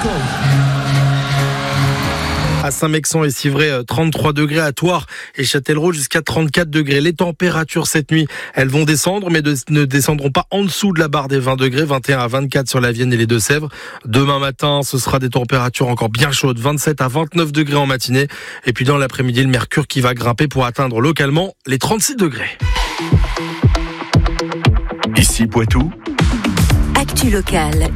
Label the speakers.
Speaker 1: À Saint-Mexan et Civray, 33 degrés, à Thouars et Châtellerault jusqu'à 34 degrés. Les températures cette nuit, elles vont descendre, mais ne descendront pas en dessous de la barre des 20 degrés, 21 à 24 sur la Vienne et les Deux-Sèvres. Demain matin, ce sera des températures encore bien chaudes, 27 à 29 degrés en matinée. Et puis dans l'après-midi, le mercure qui va grimper pour atteindre localement les 36 degrés.
Speaker 2: Ici Poitou.
Speaker 3: Actu locale